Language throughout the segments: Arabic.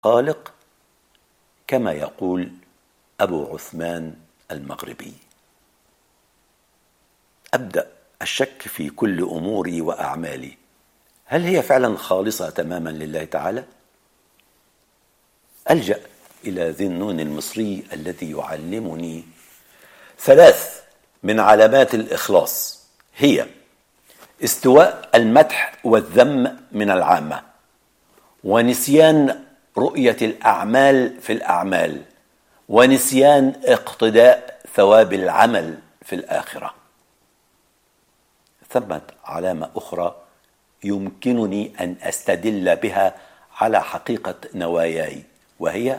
خالق، كما يقول أبو عثمان المغربي. أبدأ الشك في كل أموري وأعمالي، هل هي فعلا خالصة تماما لله تعالى؟ ألجأ إلى ذي النون المصري الذي يعلمني 3 من علامات الإخلاص، هي استواء المدح والذم من العامة، ونسيان رؤية الأعمال في الأعمال، ونسيان اقتداء ثواب العمل في الآخرة. ثمة علامة أخرى يمكنني أن أستدل بها على حقيقة نواياي، وهي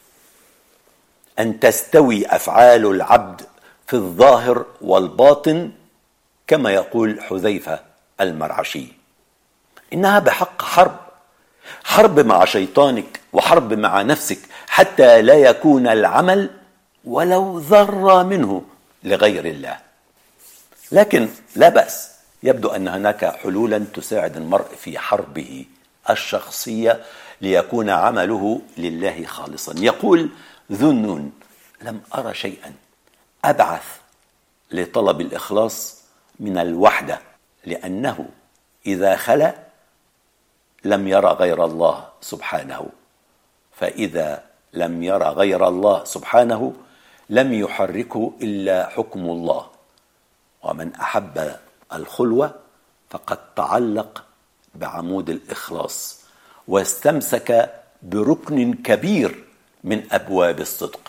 أن تستوي أفعال العبد في الظاهر والباطن، كما يقول حذيفة المرعشي. إنها بحق حرب مع شيطانك وحرب مع نفسك، حتى لا يكون العمل ولو ذرة منه لغير الله. لكن لا بأس، يبدو أن هناك حلولا تساعد المرء في حربه الشخصية ليكون عمله لله خالصا. يقول ذو النون: لم أرى شيئا أبعث لطلب الإخلاص من الوحدة، لأنه إذا خلا لم يرى غير الله سبحانه، فإذا لم يرى غير الله سبحانه لم يحركه إلا حكم الله. ومن أحب الخلوة فقد تعلق بعمود الإخلاص واستمسك بركن كبير من أبواب الصدق.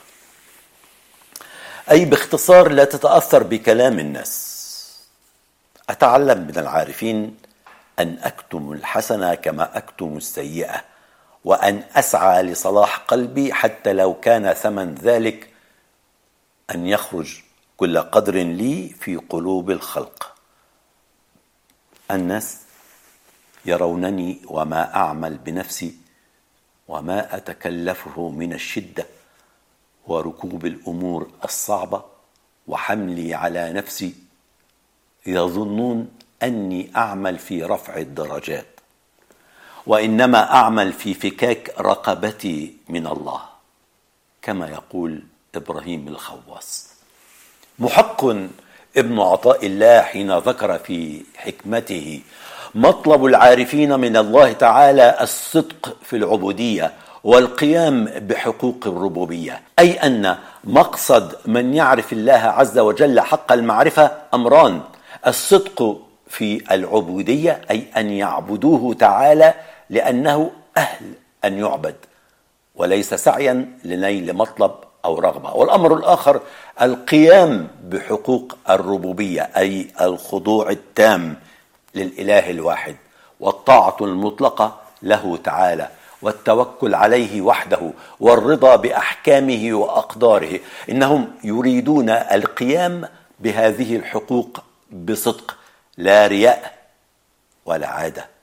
أي باختصار لا تتأثر بكلام الناس. أتعلم من العارفين أن أكتم الحسنة كما أكتم السيئة، وأن أسعى لصلاح قلبي حتى لو كان ثمن ذلك أن يخرج كل قدر لي في قلوب الخلق. الناس يرونني وما أعمل بنفسي وما أتكلفه من الشدة وركوب الأمور الصعبة وحملي على نفسي، يظنون أني أعمل في رفع الدرجات، وإنما أعمل في فكاك رقبتي من الله، كما يقول إبراهيم الخواص. محق ابن عطاء الله حين ذكر في حكمته مطلب العارفين من الله تعالى الصدق في العبودية والقيام بحقوق الربوبية، أي أن مقصد من يعرف الله عز وجل حق المعرفة أمران: الصدق في العبودية، أي أن يعبدوه تعالى لأنه أهل أن يعبد وليس سعيا لنيل مطلب أو رغبة، والأمر الآخر القيام بحقوق الربوبية، أي الخضوع التام للإله الواحد والطاعة المطلقة له تعالى والتوكل عليه وحده والرضا بأحكامه وأقداره. إنهم يريدون القيام بهذه الحقوق بصدق، لا رياء ولا عادة.